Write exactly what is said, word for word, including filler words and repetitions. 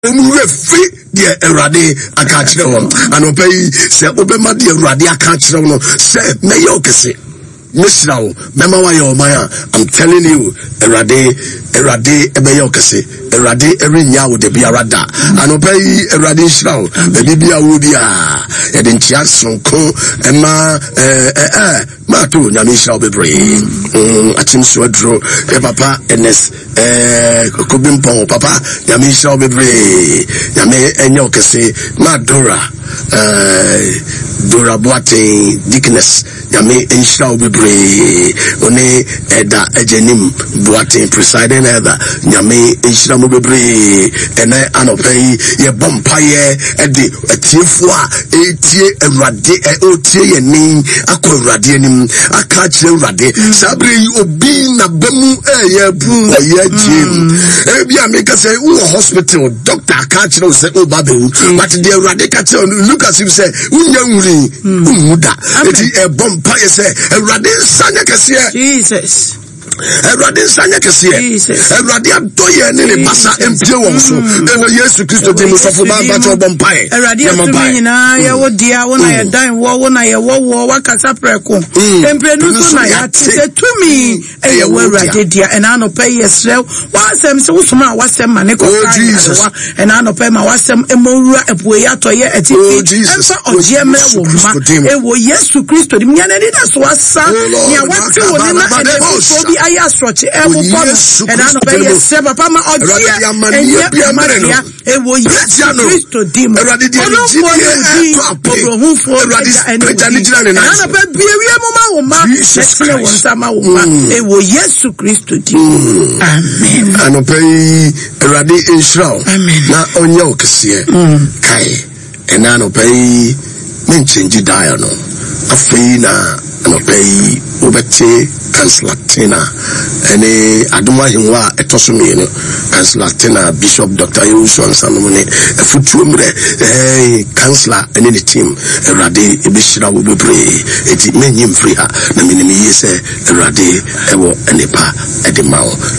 free dear Erade a catch and obey say Obama dear Radia catch no say Mayokase Miss Now Mama yo Maya I'm telling you Erade Erade Ebayokase Erade Erinya would be a rada and obey Erade Shrow the Bibia Woodia and in Chiason Co Emma eh eh Mato Yami shall be brave. I think so draw Papa and this eh Kubimpo Papa Yami shall be brave. Yame Enyokase Madora eh Dora Boate Dickness Yame and shall be brave. One Eda Ejenim Boate presiding either Yame and shall be brave. And I anopay ye bumpire at the Tifwa eighty a radi a oti and name a corradianim. I catch you rade. Sabri obi na bemu eh bu eh jim. Ebi ameka say who hospital doctor catch no say oh babu. But the rade catch look as if say unya uri umuda. Eti e bompa say rade sanya kase. Jesus. Erade sanya kese erade adoye ne ne basa empie won so eno Yesu Kristo de musofo ba ba to bompai erade atumi na ye wodia wona ye dan wo wona ye wo wo wakasa preko emprenu so na ya te tumi e ye wo erade dia and I no pay yesrew wasem se wosoma wasem mane ko and I no pay ma wasem emowura ebuye atoye eti enfa oje me wo ma e wo Yesu Kristo di nya na ni da so asa nya wate wo ni na e bi aya stroche e wo kono and I no pay yes papa ma oje e wo Yesu Kristo di ma erade di di obrohu fo and I no pay bi wi mo ma wo ma e won sama wo ma e wo Yesu Kristo di amen ano pay erade Israel na onye okese kai and I no pay men change dial no afei na ano pay obete Kanslatina ene aduma hinwa etosumi no Kanslatina Bishop Doctor Yuson Sanomone efutu mre eh kansla ene the team erade ebeshira wo bebre eti menyim free ha na minimi yese erade ewo enepa ede mawo